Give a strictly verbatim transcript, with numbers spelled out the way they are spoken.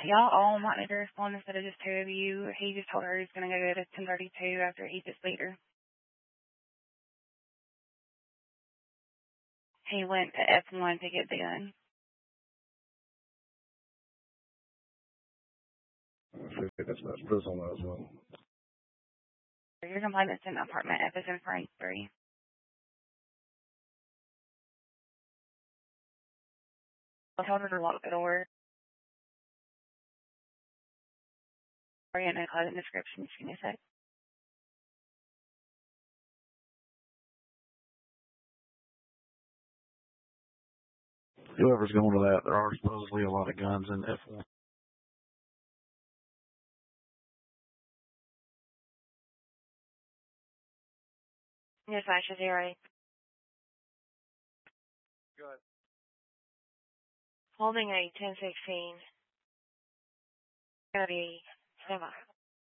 y'all all might need to respond instead of just two of you. He just told her he's going to go to ten thirty-two after he just beat her. He went to F one to get the gun. I that's not Chris on that as well. Your complaint is in apartment F is in Frank three. I told her to lock the door. Sorry, in a closet description. Just give me a sec. Whoever's going to that, there are supposedly a lot of guns in F one. Yes, Asha zero. Go ahead. Holding a ten sixteen. Gonna be seven.